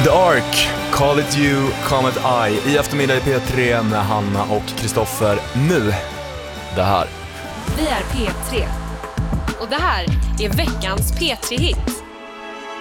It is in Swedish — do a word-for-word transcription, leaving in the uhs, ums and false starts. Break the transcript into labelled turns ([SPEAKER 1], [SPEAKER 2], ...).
[SPEAKER 1] The Ark, Call It You, Comet I. I eftermiddag i P tre med Hanna och Kristoffer. Nu, det här.
[SPEAKER 2] Vi är P tre. Och det här är veckans P tre-hit.